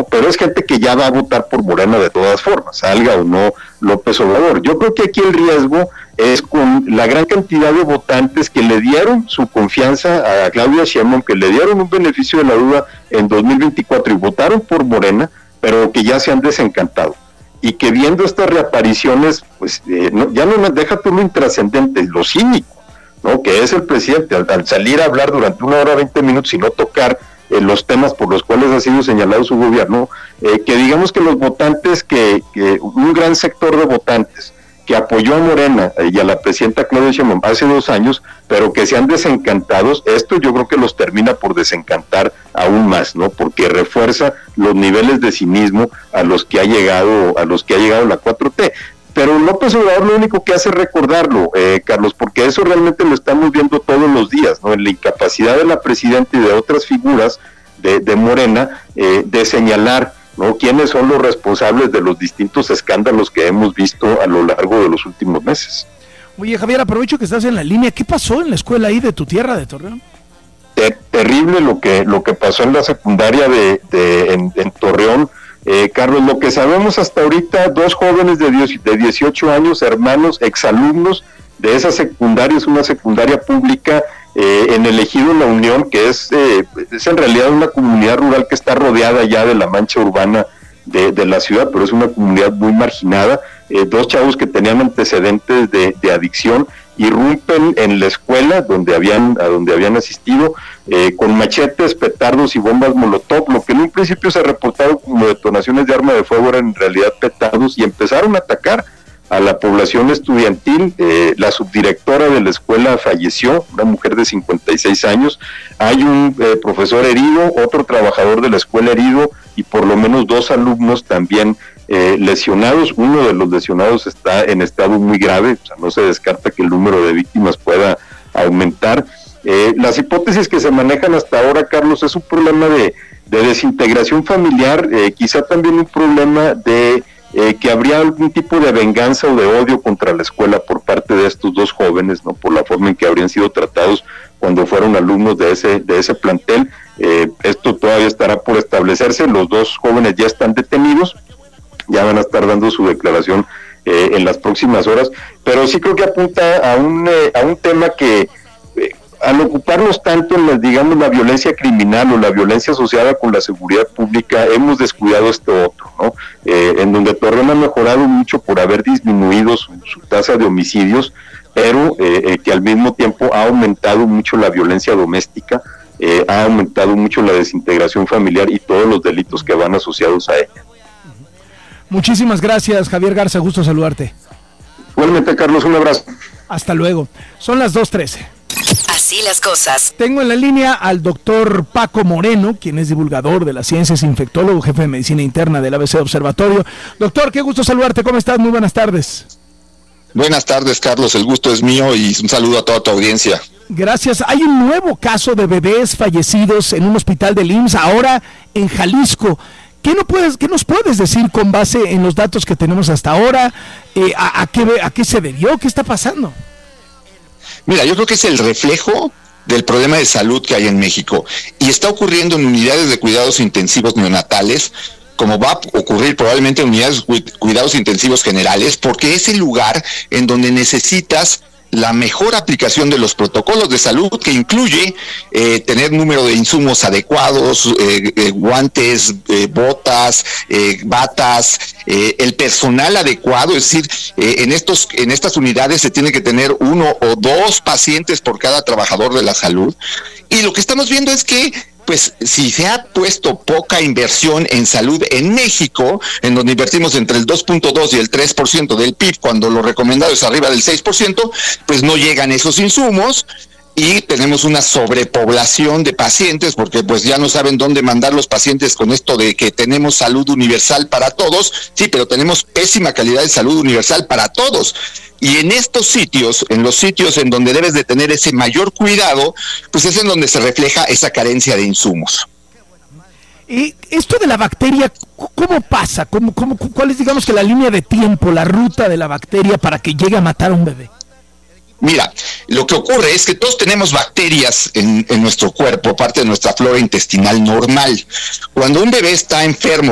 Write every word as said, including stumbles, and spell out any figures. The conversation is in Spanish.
¿no? Pero es gente que ya va a votar por Morena de todas formas, salga o no López Obrador. Yo creo que aquí el riesgo es con la gran cantidad de votantes que le dieron su confianza a Claudia Sheinbaum, que le dieron un beneficio de la duda en dos mil veinticuatro y votaron por Morena, pero que ya se han desencantado. Y que viendo estas reapariciones, pues eh, no, ya no nos deja todo lo intrascendente, lo cínico, ¿no? Que es el presidente, al, al salir a hablar durante una hora, veinte minutos y no tocar eh, los temas por los cuales ha sido señalado su gobierno, eh, que digamos que los votantes, que, que un gran sector de votantes que apoyó a Morena eh, y a la presidenta Claudia Sheinbaum hace dos años, pero que se han desencantados, esto yo creo que los termina por desencantar aún más, ¿no? Porque refuerza los niveles de cinismo a los que ha llegado, a los que ha llegado la cuatro T. Pero López Obrador lo único que hace es recordarlo, eh, Carlos, porque eso realmente lo estamos viendo todos los días, ¿no? En la incapacidad de la presidenta y de otras figuras de, de Morena eh, de señalar, ¿no?, quiénes son los responsables de los distintos escándalos que hemos visto a lo largo de los últimos meses. Oye, Javier, aprovecho que estás en la línea. ¿Qué pasó en la escuela ahí de tu tierra, de Torreón? Ter- terrible lo que lo que pasó en la secundaria de, de en, en Torreón. Eh, Carlos, lo que sabemos hasta ahorita, dos jóvenes de, diez, de dieciocho años, hermanos, exalumnos de esa secundaria, es una secundaria pública eh, en el ejido La Unión, que es, eh, es en realidad una comunidad rural que está rodeada ya de la mancha urbana de, de la ciudad, pero es una comunidad muy marginada. Eh, dos chavos que tenían antecedentes de, de adicción irrumpen en la escuela donde habían a donde habían asistido eh, con machetes, petardos y bombas molotov. Lo que en un principio se reportaron como detonaciones de arma de fuego eran en realidad petardos, y empezaron a atacar a la población estudiantil. Eh, la subdirectora de la escuela falleció, una mujer de cincuenta y seis años, hay un eh, profesor herido, otro trabajador de la escuela herido, y por lo menos dos alumnos también eh, lesionados. Uno de los lesionados está en estado muy grave, o sea, no se descarta que el número de víctimas pueda aumentar. Eh, las hipótesis que se manejan hasta ahora, Carlos, es un problema de, de desintegración familiar, eh, quizá también un problema de Eh, que habría algún tipo de venganza o de odio contra la escuela por parte de estos dos jóvenes, ¿no? Por la forma en que habrían sido tratados cuando fueron alumnos de ese de ese plantel. Eh, esto todavía estará por establecerse. Los dos jóvenes ya están detenidos, ya van a estar dando su declaración eh, en las próximas horas, pero sí creo que apunta a un eh, a un tema que eh, al ocuparnos tanto en la, digamos, la violencia criminal o la violencia asociada con la seguridad pública, hemos descuidado este otro, ¿no? Eh, en donde Torreón ha mejorado mucho por haber disminuido su, su tasa de homicidios, pero eh, eh, que al mismo tiempo ha aumentado mucho la violencia doméstica, eh, ha aumentado mucho la desintegración familiar y todos los delitos que van asociados a ella. Muchísimas gracias, Javier Garza, gusto saludarte. Igualmente, Carlos, un abrazo. Hasta luego. Son las dos trece. Así las cosas. Tengo en la línea al doctor Paco Moreno, quien es divulgador de las ciencias, infectólogo, jefe de medicina interna del A B C Observatorio. Doctor, qué gusto saludarte, ¿cómo estás? Muy buenas tardes. Buenas tardes, Carlos, el gusto es mío y un saludo a toda tu audiencia. Gracias. Hay un nuevo caso de bebés fallecidos en un hospital del I M S S, ahora en Jalisco. ¿Qué, no puedes, ¿Qué nos puedes decir con base en los datos que tenemos hasta ahora? Eh, a, a, qué, ¿A qué se debió? ¿Qué está pasando? Mira, yo creo que es el reflejo del problema de salud que hay en México y está ocurriendo en unidades de cuidados intensivos neonatales, como va a ocurrir probablemente en unidades de cuidados intensivos generales, porque es el lugar en donde necesitas la mejor aplicación de los protocolos de salud, que incluye eh, tener número de insumos adecuados, eh, eh, guantes, eh, botas, eh, batas, eh, el personal adecuado. Es decir, eh, en estos en estas unidades se tiene que tener uno o dos pacientes por cada trabajador de la salud. Y lo que estamos viendo es que pues si se ha puesto poca inversión en salud en México, en donde invertimos entre el dos punto dos y el tres por ciento del P I B, cuando lo recomendado es arriba del seis por ciento, pues no llegan esos insumos y tenemos una sobrepoblación de pacientes, porque pues ya no saben dónde mandar los pacientes con esto de que tenemos salud universal para todos. Sí, pero tenemos pésima calidad de salud universal para todos. Y en estos sitios, en los sitios en donde debes de tener ese mayor cuidado, pues es en donde se refleja esa carencia de insumos. Y esto de la bacteria, ¿cómo pasa? ¿Cómo, cómo, ¿Cuál es, digamos, que la línea de tiempo, la ruta de la bacteria para que llegue a matar a un bebé? Mira, lo que ocurre es que todos tenemos bacterias en, en nuestro cuerpo, parte de nuestra flora intestinal normal. Cuando un bebé está enfermo